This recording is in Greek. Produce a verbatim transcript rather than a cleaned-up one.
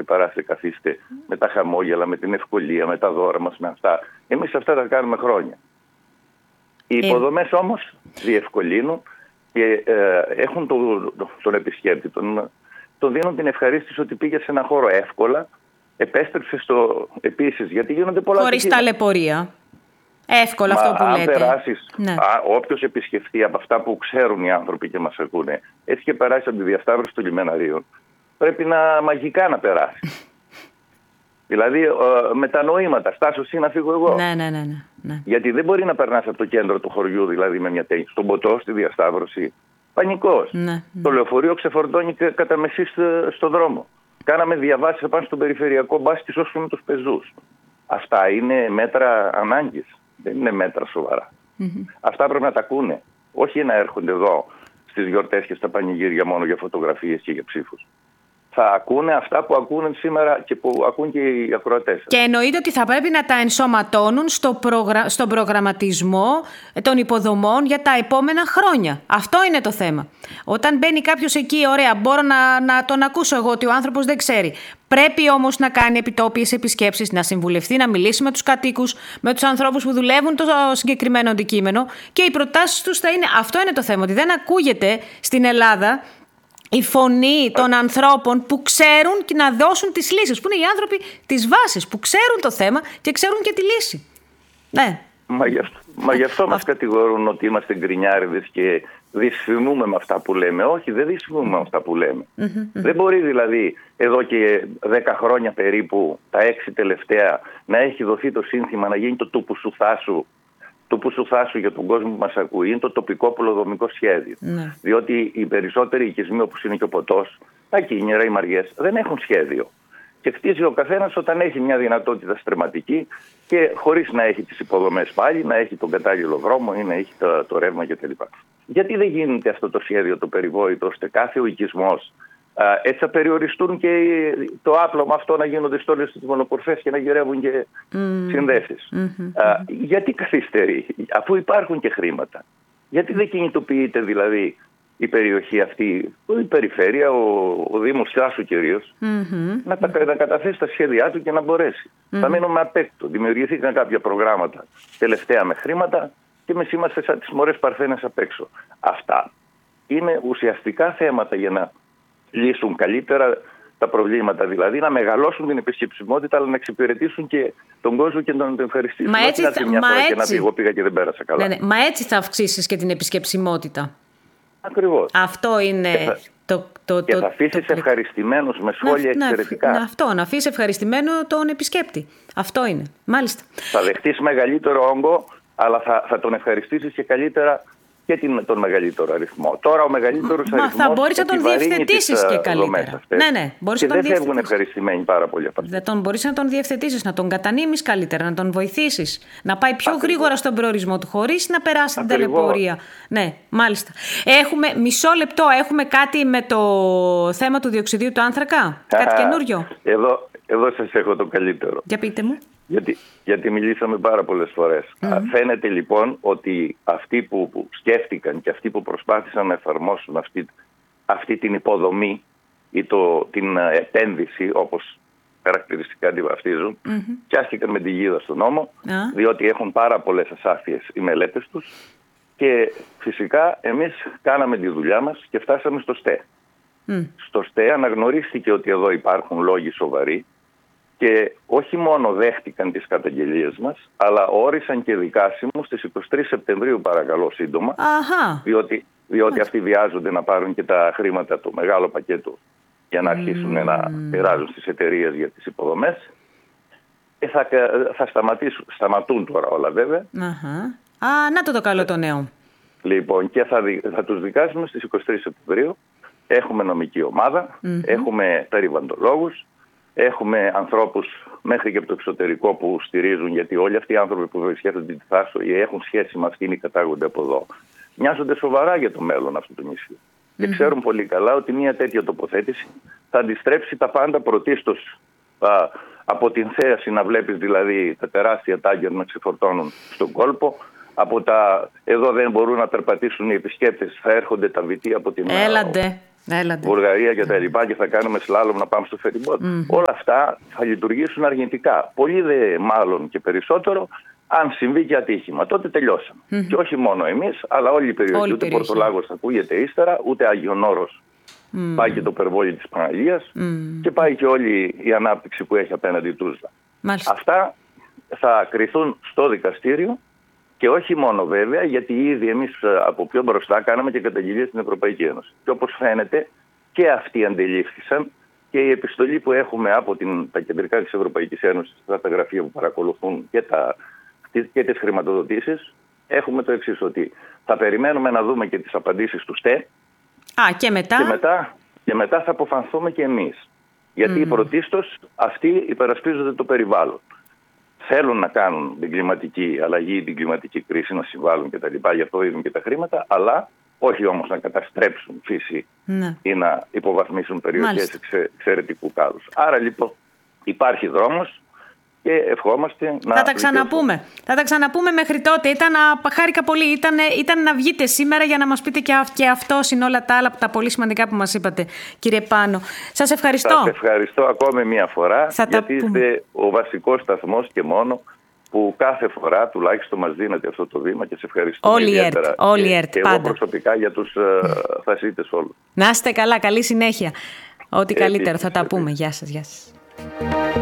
περάστε, καθίστε, με τα χαμόγελα, με την ευκολία, με τα δώρα μας, με αυτά. Εμείς αυτά τα κάνουμε χρόνια. Οι υποδομές όμως διευκολύνουν και ε, έχουν τον, τον επισκέπτη, τον, τον δίνουν την ευχαρίστηση ότι πήγε σε ένα χώρο εύκολα, επέστρεψε στο επίσης, γιατί γίνονται πολλά... Χωρίς ταλαιπωρία. Εύκολα αυτό που αν λέτε. Περάσεις, ναι. Όποιος επισκεφθεί από αυτά που ξέρουν οι άνθρωποι και μας ακούνε, έτσι και περάσει από τη διασταύρωση των λιμεναρίων, πρέπει να μαγικά να περάσει. Δηλαδή ε, με τα νοήματα, στάσος ή να φύγω εγώ. Ναι, ναι, ναι, ναι, ναι. Γιατί δεν μπορεί να περνάς από το κέντρο του χωριού, δηλαδή με μια τέχνη, στον ποτό, στη διασταύρωση. Πανικός. Ναι, ναι. Το λεωφορείο ξεφορτώνει κατά μεσή στο δρόμο. Κάναμε διαβάσεις απάνω στον περιφερειακό μπας και σώσουμε τους πεζούς. Αυτά είναι μέτρα ανάγκης. Δεν είναι μέτρα σοβαρά. Mm-hmm. Αυτά πρέπει να τα ακούνε. Όχι να έρχονται εδώ στις γιορτές και στα πανηγύρια μόνο για φωτογραφίες και για ψήφους. Θα ακούνε αυτά που ακούνε σήμερα και που ακούν και οι ακροατές. Και εννοείται ότι θα πρέπει να τα ενσωματώνουν στο προγρα... στον προγραμματισμό των υποδομών για τα επόμενα χρόνια. Αυτό είναι το θέμα. Όταν μπαίνει κάποιος εκεί, ωραία, μπορώ να, να τον ακούσω εγώ ότι ο άνθρωπος δεν ξέρει. Πρέπει όμως να κάνει επιτόπιες επισκέψεις, να συμβουλευτεί, να μιλήσει με τους κατοίκους, με τους ανθρώπους που δουλεύουν το συγκεκριμένο αντικείμενο και οι προτάσεις τους θα είναι. Αυτό είναι το θέμα, ότι δεν ακούγεται στην Ελλάδα η φωνή των ανθρώπων που ξέρουν και να δώσουν τις λύσεις, που είναι οι άνθρωποι της βάσης, που ξέρουν το θέμα και ξέρουν και τη λύση. Ναι. Μα γι' αυτό, μα γι' αυτό μας κατηγορούν ότι είμαστε γκρινιάριδες και δυσφημούμε με αυτά που λέμε. Όχι, δεν δυσφημούμε με αυτά που λέμε. Mm-hmm, mm-hmm. Δεν μπορεί δηλαδή εδώ και δέκα χρόνια περίπου, τα έξι τελευταία, να έχει δοθεί το σύνθημα να γίνει το του που σου θάσου. Το που σου θάσου για τον κόσμο που μας ακούει είναι το τοπικό πολεοδομικό σχέδιο. Ναι. Διότι οι περισσότεροι οικισμοί, όπως είναι και ο Ποτός, τα Κίνηρα, οι Μαριές, δεν έχουν σχέδιο. Και χτίζει ο καθένας όταν έχει μια δυνατότητα στρεματική και χωρίς να έχει τις υποδομές πάλι, να έχει τον κατάλληλο δρόμο ή να έχει το, το ρεύμα κτλ. Γιατί δεν γίνεται αυτό το σχέδιο το περιβόητο, ώστε κάθε ο οικισμός α, έτσι θα περιοριστούν και το άπλωμα αυτό να γίνονται στόλες στις μονοπορφές και να γυρεύουν και mm. συνδέσεις. Mm-hmm. Α, γιατί καθυστερεί, αφού υπάρχουν και χρήματα. Γιατί δεν κινητοποιείται δηλαδή η περιοχή αυτή, η περιφέρεια, ο, ο Δήμος Σάσου κυρίως, mm-hmm. να, τα, να καταθέσει τα σχέδιά του και να μπορέσει. Mm-hmm. Θα μείνουμε απ' έκτο. Δημιουργήθηκαν κάποια προγράμματα τελευταία με χρήματα και εμείς είμαστε σαν τις μωρές παρθένες απ' έξω. Αυτά είναι ουσιαστικά θέματα για να λύσουν καλύτερα τα προβλήματα, δηλαδή να μεγαλώσουν την επισκεψιμότητα, αλλά να εξυπηρετήσουν και τον κόσμο και να τον ευχαριστήσουν. Μα έτσι, θα, μια μα φορά έτσι. Και να πει εγώ πήγα και δεν πέρασα καλά. Ναι, ναι. Μα έτσι θα αυξήσεις και την επισκεψιμότητα. Ακριβώς. Αυτό είναι και θα, το, το, και το, θα αφήσεις το... ευχαριστημένους με σχόλια να, εξαιρετικά. Να, αυτό, να αφήσεις ευχαριστημένο τον επισκέπτη. Αυτό είναι. Μάλιστα. Θα δεχτείς μεγαλύτερο όγκο, αλλά θα, θα τον ευχαριστήσεις και καλύτερα και την, τον μεγαλύτερο αριθμό. Τώρα ο μεγαλύτερος αριθμός. Μα θα μπορείς να τον διευθετήσεις και καλύτερα. Ναι, ναι, μπορείς και να τον δεν φεύγουν ευχαριστημένοι πάρα πολύ από αυτό. Δεν τον μπορείς να τον διευθετήσεις, να τον κατανείμεις καλύτερα, να τον βοηθήσεις, να πάει πιο Ακριβώς. γρήγορα στον προορισμό του, χωρίς να περάσει Ακριβώς. την ταλαιπωρία. Ναι, μάλιστα. Έχουμε μισό λεπτό, έχουμε κάτι με το θέμα του διοξιδίου του άνθρακα, κάτι καινούριο. Εδώ, εδώ σας έχω το καλύτερο. Για πείτε μου. Γιατί, γιατί μιλήσαμε πάρα πολλές φορές. Mm-hmm. Φαίνεται λοιπόν ότι αυτοί που, που σκέφτηκαν και αυτοί που προσπάθησαν να εφαρμόσουν αυτή, αυτή την υποδομή ή το, την επένδυση, όπως χαρακτηριστικά τη βαφτίζουν, mm-hmm. πιάστηκαν με τη γίδα στον νόμο, mm-hmm. διότι έχουν πάρα πολλές ασάφειες οι μελέτες τους και φυσικά εμείς κάναμε τη δουλειά μας και φτάσαμε στο ΣΤΕ. Mm. Στο ΣΤΕ αναγνωρίστηκε ότι εδώ υπάρχουν λόγοι σοβαροί και όχι μόνο δέχτηκαν τις καταγγελίες μας, αλλά όρισαν και δικάσιμους στις εικοστή τρίτη Σεπτεμβρίου, παρακαλώ σύντομα, Αχα. διότι, διότι αυτοί βιάζονται να πάρουν και τα χρήματα, το μεγάλο πακέτο, για να αρχίσουν mm. να μοιράζουν στις εταιρείες για τις υποδομές. Και θα, θα σταματήσουν, σταματούν τώρα όλα βέβαια. Αχα. Α, να το το καλό το νέο. Λοιπόν, και θα, θα τους δικάσουμε στις εικοστή τρίτη Σεπτεμβρίου. Έχουμε νομική ομάδα, mm-hmm. έχουμε περιβαλλοντολόγους, έχουμε ανθρώπους μέχρι και από το εξωτερικό που στηρίζουν, γιατί όλοι αυτοί οι άνθρωποι που σκέφτονται τη Θάσο ή έχουν σχέση με αυτήν ή κατάγονται από εδώ, μοιάζονται σοβαρά για το μέλλον αυτού του νησιού. Mm-hmm. Και ξέρουν πολύ καλά ότι μια τέτοια τοποθέτηση θα αντιστρέψει τα πάντα πρωτίστως α, από την θέαση να βλέπεις δηλαδή τα τεράστια τάγκερ να ξεφορτώνουν στον κόλπο, από τα... Εδώ δεν μπορούν να περπατήσουν οι επισκέπτες, θα έρχονται τα βιτή από την Έλαντε. Έλαντε. Βουλγαρία και τα λοιπά και θα κάνουμε σλάλομ να πάμε στο φεριμπότ. Mm. Όλα αυτά θα λειτουργήσουν αρνητικά. Πολύ δε μάλλον και περισσότερο αν συμβεί και ατύχημα. Τότε τελειώσαμε. Mm. Και όχι μόνο εμείς, αλλά όλη η περιοχή. Όλη ούτε περιοχή. Πορτολάγος θα ακούγεται ύστερα, ούτε Άγιον Όρος. Mm. Πάει και το περβόλι της Παναγίας mm. και πάει και όλη η ανάπτυξη που έχει απέναντι Τούσλα. Αυτά θα κριθούν στο δικαστήριο. Και όχι μόνο βέβαια, γιατί ήδη εμείς από πιο μπροστά κάναμε και καταγγελίες στην Ευρωπαϊκή Ένωση. Και όπως φαίνεται και αυτοί αντελήφθησαν και η επιστολή που έχουμε από την, τα κεντρικά της Ευρωπαϊκής Ένωσης, τα γραφεία που παρακολουθούν και, τα, και τις χρηματοδοτήσεις, έχουμε το εξής, ότι θα περιμένουμε να δούμε και τις απαντήσεις του ΣΤΕ. Α, και μετά. Και μετά, και μετά θα αποφανθούμε και εμείς. Γιατί mm. πρωτίστως αυτοί υπερασπίζονται το περιβάλλον. Θέλουν να κάνουν την κλιματική αλλαγή, την κλιματική κρίση, να συμβάλλουν κτλ. Γι' αυτό δίνουν και τα χρήματα, αλλά όχι όμως να καταστρέψουν φύση ναι. ή να υποβαθμίσουν περιοχές εξε, εξαιρετικού κάλους. Άρα λοιπόν υπάρχει δρόμος και ευχόμαστε να... Θα τα ξαναπούμε. Θα τα ξαναπούμε μέχρι τότε. Ήταν, χάρηκα πολύ. Ήταν, ήταν να βγείτε σήμερα για να μας πείτε και, και αυτό είναι όλα τα άλλα τα πολύ σημαντικά που μας είπατε, κύριε Πάνο. Σας ευχαριστώ. Σας ευχαριστώ ακόμη μία φορά, θα γιατί είστε ο βασικός σταθμός και μόνο που κάθε φορά τουλάχιστον μας δίνετε αυτό το βήμα και σε ευχαριστώ όλοι ιδιαίτερα. Όλοι και, και εγώ προσωπικά για τους uh, θασίτες όλους. Να είστε καλά, καλή συνέχεια. Ό,τι καλύτερο θα τα πούμε. Γεια σας, γεια σας.